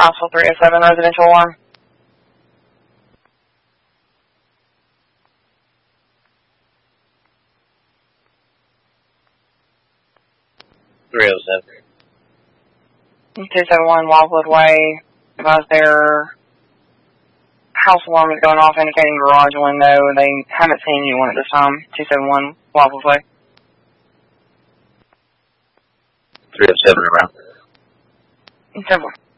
Rossville 307 residential alarm. .307. 271 Wildwood Way. Advise their house alarm is going off, indicating garage window. They haven't seen anyone at this time. 271 Wildwood Way. 307 around. 7.